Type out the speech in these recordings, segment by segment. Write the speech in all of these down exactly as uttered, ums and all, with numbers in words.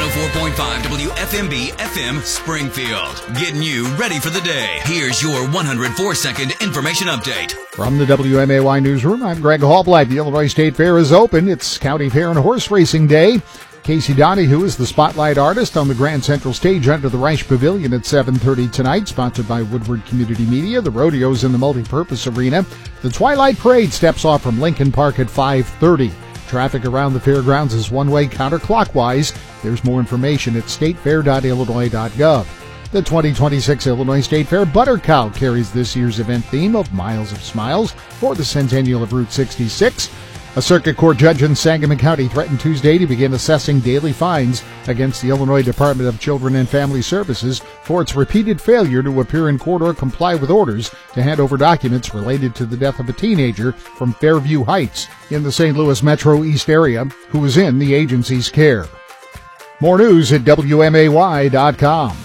oh four point five W F M B F M Springfield. Getting you ready for the day. Here's your one hundred four second information update. From the W M A Y Newsroom, I'm Greg Hallblight. The Illinois State Fair is open. It's County Fair and Horse Racing Day. Casey Donahue is the spotlight artist on the Grand Central Stage under the Reich Pavilion at seven thirty tonight, sponsored by Woodward Community Media. The rodeo's in the multipurpose arena. The Twilight Parade steps off from Lincoln Park at five thirty. Traffic around the fairgrounds is one-way counterclockwise. There's more information at state fair dot illinois dot gov. The twenty twenty-six Illinois State Fair Butter Cow carries this year's event theme of Miles of Smiles for the centennial of Route sixty-six. A circuit court judge in Sangamon County threatened Tuesday to begin assessing daily fines against the Illinois Department of Children and Family Services for its repeated failure to appear in court or comply with orders to hand over documents related to the death of a teenager from Fairview Heights in the Saint Louis Metro East area who was in the agency's care. More news at W M A Y dot com.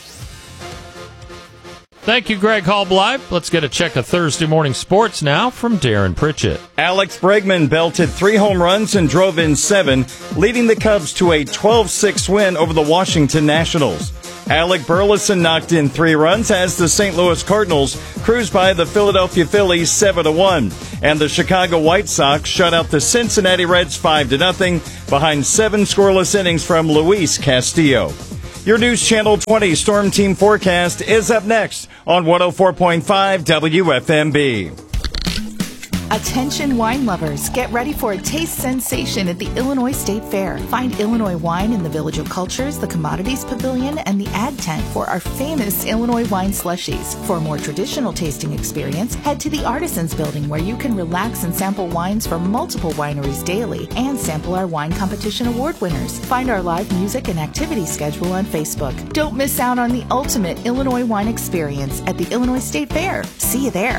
Thank you, Greg Hallblight. Let's get a check of Thursday morning sports now from Darren Pritchett. Alex Bregman belted three home runs and drove in seven, leading the Cubs to a twelve six win over the Washington Nationals. Alec Burleson knocked in three runs as the Saint Louis Cardinals cruised by the Philadelphia Phillies seven to one. And the Chicago White Sox shut out the Cincinnati Reds five to nothing behind seven scoreless innings from Luis Castillo. Your News Channel twenty Storm Team forecast is up next on one oh four point five W F M B. Attention wine lovers, get ready for a taste sensation at the Illinois State Fair. Find Illinois wine in the Village of Cultures, the Commodities Pavilion, and the Ad Tent for our famous Illinois wine slushies. For a more traditional tasting experience, head to the Artisans Building where you can relax and sample wines from multiple wineries daily and sample our wine competition award winners. Find our live music and activity schedule on Facebook. Don't miss out on the ultimate Illinois wine experience at the Illinois State Fair. See you there.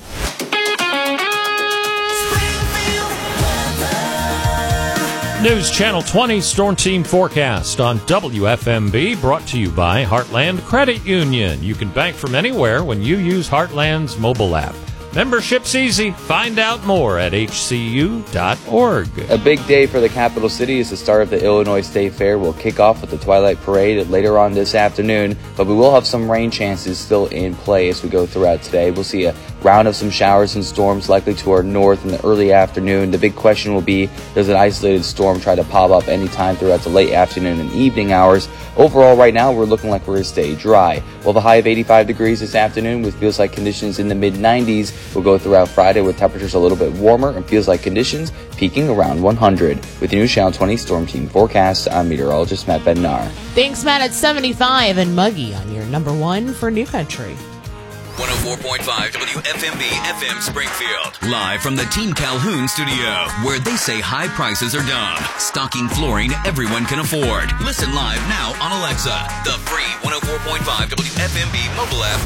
News Channel twenty Storm Team forecast on W F M B, brought to you by Heartland Credit Union. You can bank from anywhere when you use Heartland's mobile app. Membership's easy. Find out more at H C U dot org. A big day for the capital city is the start of the Illinois State Fair. We'll kick off with the Twilight Parade later on this afternoon, but we will have some rain chances still in play as we go throughout today. We'll see a round of some showers and storms likely to our north in the early afternoon. The big question will be, does an isolated storm try to pop up anytime throughout the late afternoon and evening hours? Overall, right now, we're looking like we're going to stay dry. We'll have a high of eighty-five degrees this afternoon with feels like conditions in the mid nineties. We'll go throughout Friday with temperatures a little bit warmer and feels like conditions peaking around one hundred. With the News Channel twenty Storm Team forecast, I'm meteorologist Matt Bednar. Thanks, Matt, at seventy-five and muggy on your number one for New Country. one oh four point five W F M B F M Springfield. Live from the Team Calhoun studio, where they say high prices are dumb. Stocking flooring everyone can afford. Listen live now on Alexa, the free one oh four point five W F M B mobile app,